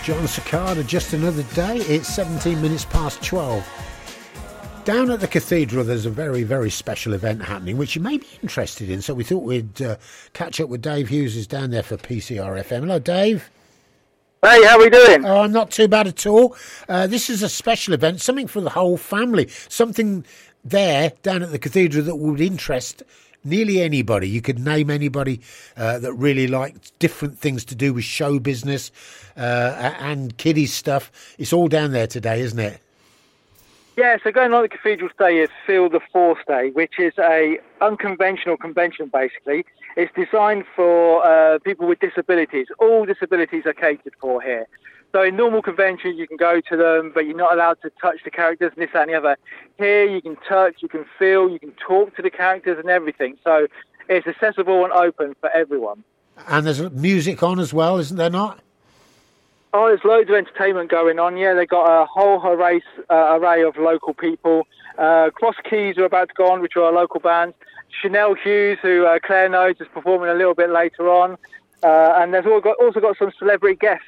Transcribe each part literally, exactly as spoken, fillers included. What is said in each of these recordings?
John Cicada, just another day. It's seventeen minutes past twelve. Down at the cathedral, there's a very, very special event happening, which you may be interested in. So we thought we'd uh, catch up with Dave Hughes, who's down there for P C R F M. Hello, Dave. Hey, how are we doing? Oh, I'm not too bad at all. Uh, this is a special event, something for the whole family. Something there down at the cathedral that would interest nearly anybody. You could name anybody uh, that really liked different things to do with show business uh, and kiddie stuff. It's all down there today, isn't it? Yeah, so going on the Cathedral Day is Feel the Force Day, which is a unconventional convention, basically. It's designed for uh, people with disabilities. All disabilities are catered for here. So in normal conventions, you can go to them, but you're not allowed to touch the characters and this, that, and the other. Here, you can touch, you can feel, you can talk to the characters and everything. So it's accessible and open for everyone. And there's music on as well, isn't there not? Oh, there's loads of entertainment going on. Yeah, they've got a whole array, uh, array of local people. Uh, Cross Keys are about to go on, which are our local bands. Chanel Hughes, who uh, Claire knows, is performing a little bit later on. Uh, and there's also got, also got some celebrity guests.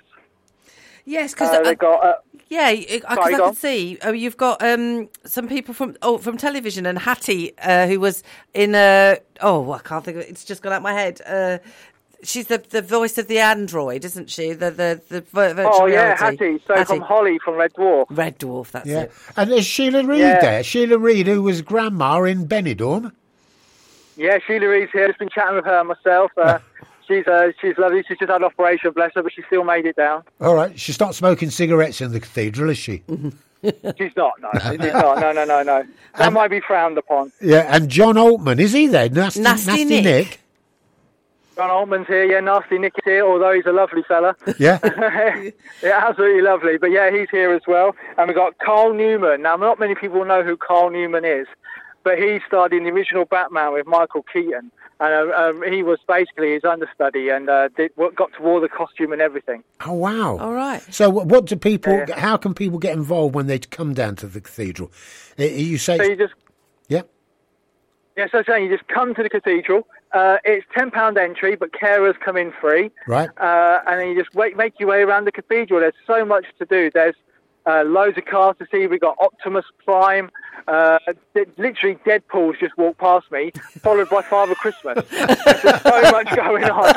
Yes, because uh, they got. Uh, yeah, because I can see uh, you've got um, some people from oh from television, and Hattie, uh, who was in uh, oh I can't think of it. It's just gone out my head. Uh, she's the the voice of the android, isn't she? The the the virtual Oh yeah, reality. Hattie. So Hattie. from Holly from Red Dwarf. Red Dwarf. That's yeah. it. And there's Sheila Reid yeah. there. Sheila Reid, who was grandma in Benidorm. Yeah, Sheila Reid's here. I've been chatting with her myself. Uh, she's uh, she's lovely. She's just had an operation, bless her, but she still made it down. All right. She's not smoking cigarettes in the cathedral, is she? She's not, no. She's not. No, no, no, no. That and, might be frowned upon. Yeah, and John Altman, is he there? Nasty, Nasty, Nasty Nick. Nick. John Altman's here. Yeah, Nasty Nick is here, although he's a lovely fella. Yeah. Yeah, absolutely lovely. But yeah, he's here as well. And we've got Carl Newman. Now, not many people know who Carl Newman is, but he starred in the original Batman with Michael Keaton. And uh, um, he was basically his understudy and uh, did, got to wear the costume and everything. Oh, wow. All right. So what do people, Yeah. how can people get involved when they come down to the cathedral? Uh, You say... So you just... Yeah. Yeah, so I'm saying you just come to the cathedral. Uh, it's ten pounds entry, but carers come in free. Right. Uh, and then you just wait, make your way around the cathedral. There's so much to do. There's uh, loads of cars to see. We've got Optimus Prime. Uh, d- literally, Deadpool's just walked past me, followed by Father Christmas. There's so much going on.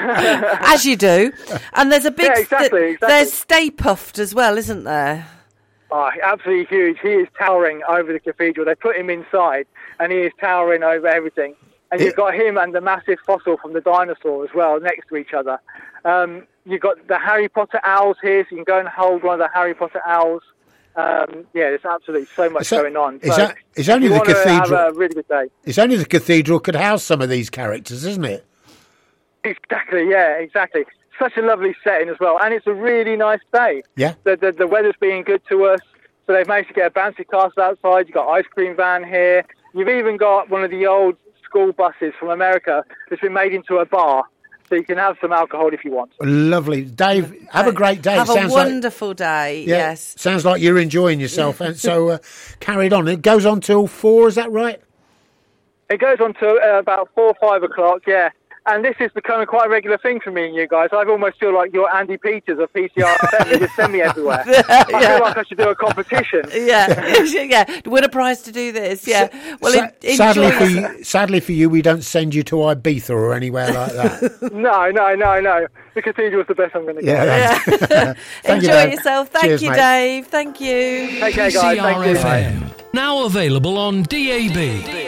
As you do. And there's a big... Yeah, exactly, th- exactly. There's Stay Puffed as well, isn't there? Oh, absolutely huge. He is towering over the cathedral. They put him inside, and he is towering over everything. And you've got him and the massive fossil from the dinosaur as well next to each other. Um, you've got the Harry Potter owls here, so you can go and hold one of the Harry Potter owls. Um, yeah, there's absolutely so much So, going on. Is So that, it's only if the you want to cathedral. have a really good day. It's only the cathedral could house some of these characters, isn't it? Exactly, yeah, exactly. Such a lovely setting as well, and it's a really nice day. Yeah. The, the, the weather's being good to us, so they've managed to get a bouncy castle outside. You've got ice cream van here. You've even got one of the old school buses from America that's been made into a bar, so you can have some alcohol if you want. Lovely. Dave, have a great day. Have It a sounds like- wonderful day, yeah, yes. Sounds like you're enjoying yourself. And so uh, carried on. It goes on till four, is that right? It goes on to uh, about four or five o'clock, yeah. And this is becoming quite a regular thing for me and you guys. I almost feel like you're Andy Peters of P C R F M. You just send me everywhere. I feel like I should do a competition. Yeah, yeah. Win a prize to do this. Yeah. Well, Sa- en- sadly, enjoy for yourself. you, sadly for you, we don't send you to Ibiza or anywhere like that. No, no, no, no. The cathedral's the best I'm going to get. Yeah. Yeah. Thank you, Enjoy Dave. yourself. Thank Cheers, you, mate. Dave. Thank you. Take care, guys. Thank you. P C R F M, now available on D A B.